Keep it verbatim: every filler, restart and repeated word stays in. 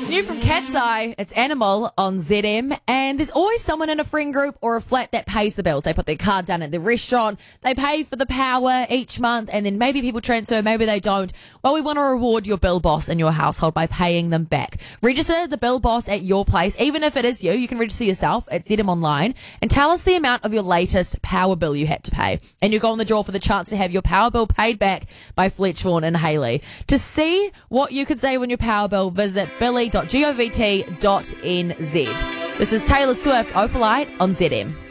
It's new from Cat's Eye. It's Animal on Z M. And there's always someone in a friend group or a flat that pays the bills. They put their card down at the restaurant. They pay for the power each month. And then maybe people transfer, maybe they don't. Well, we want to reward your bill boss in your household by paying them back. Register the bill boss at your place. Even if it is you, you can register yourself at Z M Online and tell us the amount of your latest power bill you had to pay. And you go on the draw for the chance to have your power bill paid back by Fletch Vaughan and Hayley. To see what you could save on your power bill, visit billy dot govt dot n z. This is Taylor Swift, Opalite on Z M.